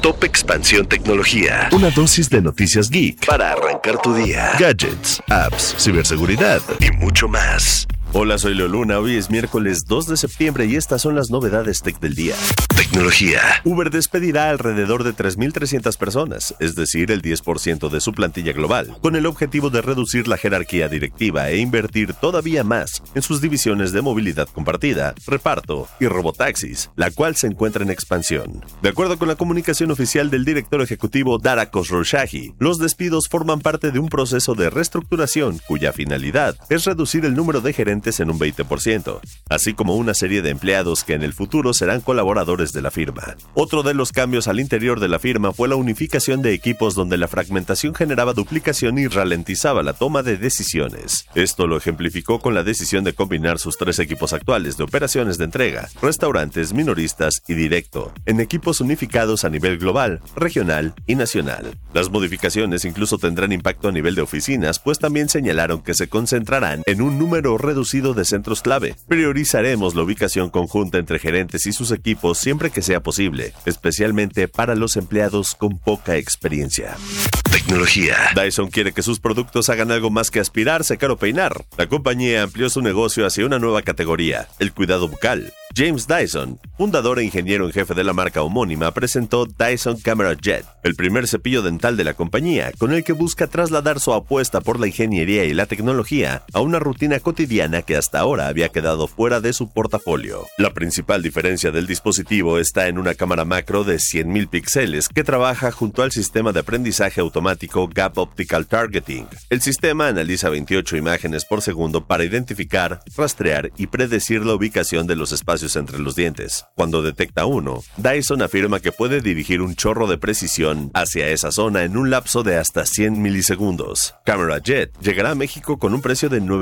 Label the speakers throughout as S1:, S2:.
S1: Top Expansión Tecnología. Una dosis de noticias geek para arrancar tu día. Gadgets, apps, ciberseguridad y mucho más.
S2: Hola, soy Leo Luna. Hoy es miércoles 2 de septiembre y estas son las novedades tech del día.
S1: Tecnología.
S2: Uber despedirá alrededor de 3.300 personas, es decir, el 10% de su plantilla global, con el objetivo de reducir la jerarquía directiva e invertir todavía más en sus divisiones de movilidad compartida, reparto y robotaxis, la cual se encuentra en expansión. De acuerdo con la comunicación oficial del director ejecutivo Dara Khosrowshahi, los despidos forman parte de un proceso de reestructuración cuya finalidad es reducir el número de gerentes en un 20%, así como una serie de empleados que en el futuro serán colaboradores de la firma. Otro de los cambios al interior de la firma fue la unificación de equipos donde la fragmentación generaba duplicación y ralentizaba la toma de decisiones. Esto lo ejemplificó con la decisión de combinar sus 3 equipos actuales de operaciones de entrega, restaurantes, minoristas y directo, en equipos unificados a nivel global, regional y nacional. Las modificaciones incluso tendrán impacto a nivel de oficinas, pues también señalaron que se concentrarán en un número reducido de centros clave. Priorizaremos la ubicación conjunta entre gerentes y sus equipos siempre que sea posible, especialmente para los empleados con poca experiencia.
S1: Tecnología.
S2: Dyson quiere que sus productos hagan algo más que aspirar, secar o peinar. La compañía amplió su negocio hacia una nueva categoría, el cuidado bucal. James Dyson, fundador e ingeniero en jefe de la marca homónima, presentó Dyson Camera Jet, el primer cepillo dental de la compañía, con el que busca trasladar su apuesta por la ingeniería y la tecnología a una rutina cotidiana que hasta ahora había quedado fuera de su portafolio. La principal diferencia del dispositivo está en una cámara macro de 100.000 píxeles que trabaja junto al sistema de aprendizaje automático Gap Optical Targeting. El sistema analiza 28 imágenes por segundo para identificar, rastrear y predecir la ubicación de los espacios entre los dientes. Cuando detecta uno, Dyson afirma que puede dirigir un chorro de precisión hacia esa zona en un lapso de hasta 100 milisegundos. Camera Jet llegará a México con un precio de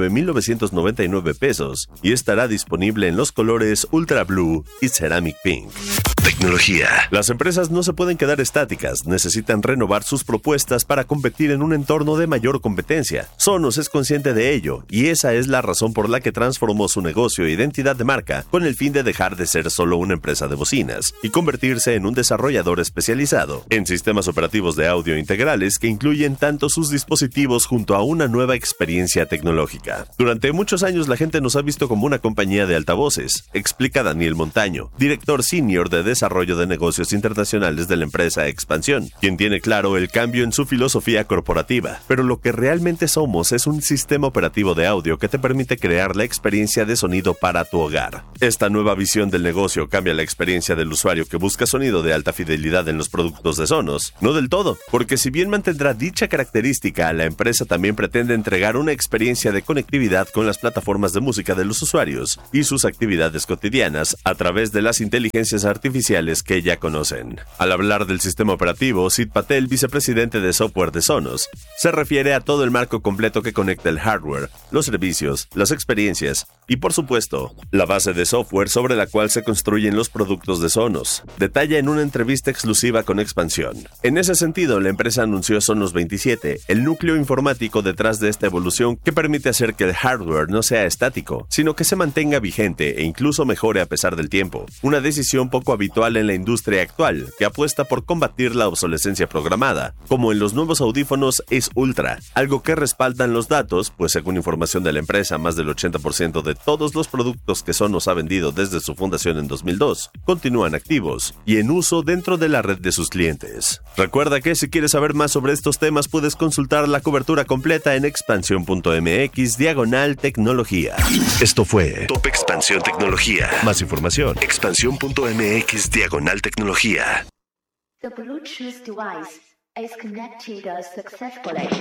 S2: 9,999 pesos y estará disponible en los colores Ultra Blue y Ceramic Pink.
S1: Tecnología.
S2: Las empresas no se pueden quedar estáticas, necesitan renovar sus propuestas para competir en un entorno de mayor competencia. Sonos es consciente de ello, y esa es la razón por la que transformó su negocio e identidad de marca con el fin de dejar de ser solo una empresa de bocinas y convertirse en un desarrollador especializado en sistemas operativos de audio integrales que incluyen tanto sus dispositivos junto a una nueva experiencia tecnológica. Durante muchos años la gente nos ha visto como una compañía de altavoces, explica Daniel Montaño, director senior de desarrollo de negocios internacionales de la empresa Expansión, quien tiene claro el cambio en su filosofía corporativa, pero lo que realmente somos es un sistema operativo de audio que te permite crear la experiencia de sonido para tu hogar. Esta nueva visión del negocio cambia la experiencia del usuario que busca sonido de alta fidelidad en los productos de Sonos. No del todo, porque si bien mantendrá dicha característica, la empresa también pretende entregar una experiencia de conectividad con las plataformas de música de los usuarios y sus actividades cotidianas a través de las inteligencias artificiales que ya conocen. Al hablar del sistema operativo, Sid Patel, vicepresidente de software de Sonos, se refiere a todo el marco completo que conecta el hardware, los servicios, las experiencias y, por supuesto, la base de software sobre la cual se construyen los productos de Sonos. Detalla en una entrevista exclusiva con Expansión. En ese sentido, la empresa anunció Sonos 27, el núcleo informático detrás de esta evolución que permite hacer que el hardware no sea estático, sino que se mantenga vigente e incluso mejore a pesar del tiempo. Una decisión poco habitual en la industria actual, que apuesta por combatir la obsolescencia programada, como en los nuevos audífonos Ace Ultra, algo que respaldan los datos, pues según información de la empresa, más del 80% de todos los productos que Sonos ha vendido desde su fundación en 2002 continúan activos y en uso dentro de la red de sus clientes. Recuerda que si quieres saber más sobre estos temas puedes consultar la cobertura completa en expansión.mx/tecnología.
S1: Esto fue Top Expansión Tecnología.
S2: Más información.
S1: Expansión.mx/tecnología.
S3: The Bluetooth device is connected successfully.